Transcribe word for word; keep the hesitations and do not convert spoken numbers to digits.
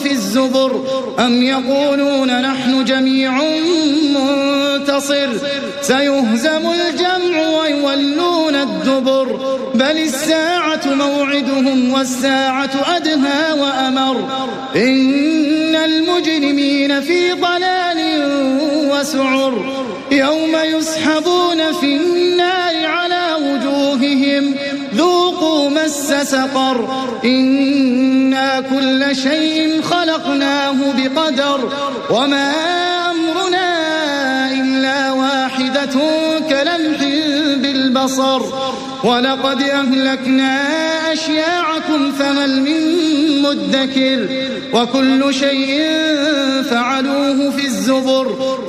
في الزبر أم يقولون نحن جميع منتصر سيهزم الجمع ويولون الدبر بل الساعة موعدهم والساعة أدهى وأمر إن المجرمين في ضلال وسعر يوم يسحبون في النار على وجوههم ذوقوا مس سقر إنا كل شيء خلقناه بقدر وما أمرنا إلا واحدة كلمح بالبصر ولقد أهلكنا أشياعكم فهل من مدكر وكل شيء فعلوه في الزبر